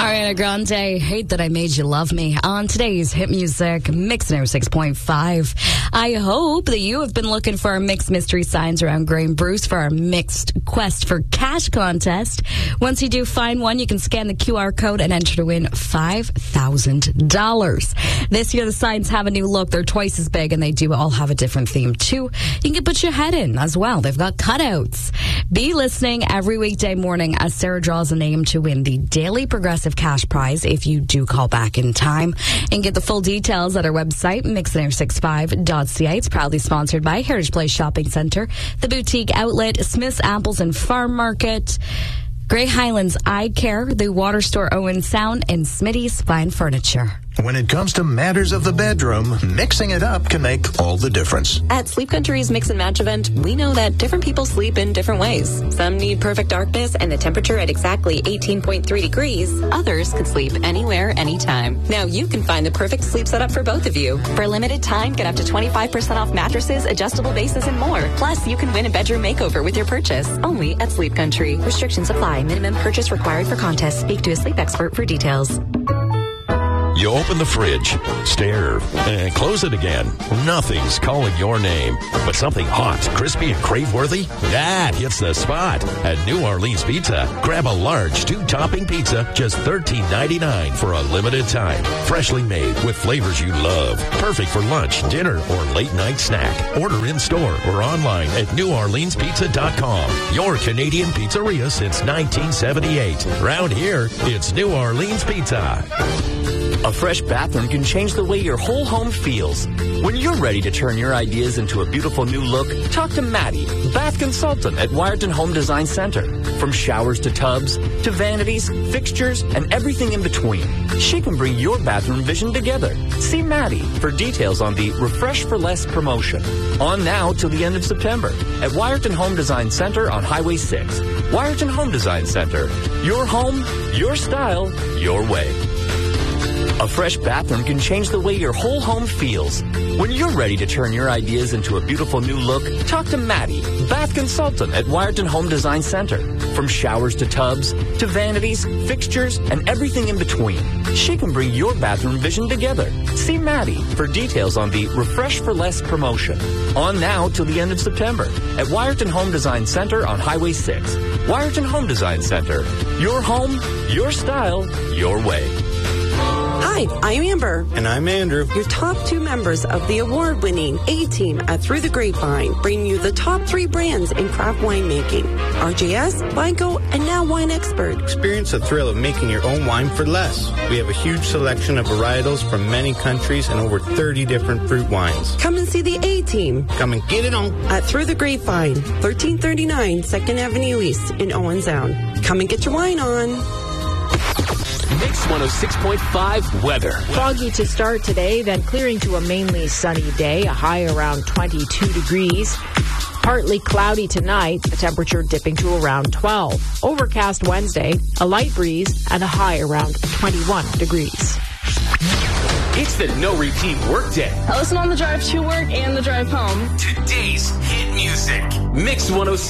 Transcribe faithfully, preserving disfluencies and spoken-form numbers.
Ariana Grande, Hate That I Made You Love Me, on today's hit music, Mix one oh six point five. I hope that you have been looking for our mixed mystery signs around Graham Bruce for our mixed Quest for Cash contest. Once you do find one, you can scan the Q R code and enter to win five thousand dollars. This year, the signs have a new look. They're twice as big, and they do all have a different theme, too. You can put your head in as well. They've got cutouts. Be listening every weekday morning as Sarah draws a name to win the Daily Progressive Cash Prize if you do call back in time. And get the full details at our website, mix one oh six five dot c a. It's proudly sponsored by Heritage Place Shopping Centre, the Boutique Outlet, Smith's Apples and Farm Market, Grey Highlands Eye Care, the Water Store Owen Sound, and Smitty's Fine Furniture. When it comes to matters of the bedroom, mixing it up can make all the difference. At Sleep Country's Mix and Match event, we know that different people sleep in different ways. Some need perfect darkness and the temperature at exactly eighteen point three degrees. Others could sleep anywhere, anytime. Now you can find the perfect sleep setup for both of you. For a limited time, get up to twenty-five percent off mattresses, adjustable bases, and more. Plus, you can win a bedroom makeover with your purchase. Only at Sleep Country. Restrictions apply. Minimum purchase required for contest. Speak to a sleep expert for details. You open the fridge, stare, and close it again. Nothing's calling your name, but something hot, crispy, and crave-worthy? That hits the spot at New Orleans Pizza. Grab a large two-topping pizza, just thirteen ninety-nine for a limited time. Freshly made with flavors you love. Perfect for lunch, dinner, or late-night snack. Order in-store or online at new orleans pizza dot com. Your Canadian pizzeria since nineteen seventy-eight. Round here, it's New Orleans Pizza. A fresh bathroom can change the way your whole home feels. When you're ready to turn your ideas into a beautiful new look, talk to Maddie, bath consultant at Wyerton Home Design Center. From showers to tubs, to vanities, fixtures, and everything in between, she can bring your bathroom vision together. See Maddie for details on the Refresh for Less promotion. On now till the end of September at Wyerton Home Design Center on Highway six. Wyerton Home Design Center. Your home, your style, your way. A fresh bathroom can change the way your whole home feels. When you're ready to turn your ideas into a beautiful new look, talk to Maddie, bath consultant at Wyerton Home Design Center. From showers to tubs, to vanities, fixtures, and everything in between, she can bring your bathroom vision together. See Maddie for details on the Refresh for Less promotion. On now till the end of September at Wyerton Home Design Center on Highway six. Wyerton Home Design Center. Your home, your style, your way. Hi, I'm Amber. And I'm Andrew. Your top two members of the award-winning A-Team at Through the Grapevine bring you the top three brands in craft winemaking. R J S, Vineco, and now Wine Expert. Experience the thrill of making your own wine for less. We have a huge selection of varietals from many countries and over thirty different fruit wines. Come and see the A-Team. Come and get it on. At Through the Grapevine, thirteen thirty-nine second Avenue East in Owen Sound. Come and get your wine on. Mix one oh six point five weather. Foggy to start today, then clearing to a mainly sunny day, a high around twenty-two degrees. Partly cloudy tonight, the temperature dipping to around twelve. Overcast Wednesday, a light breeze, and a high around twenty-one degrees. It's the no repeat workday. I listen on the drive to work and the drive home. Today's hit music. Mix one oh six.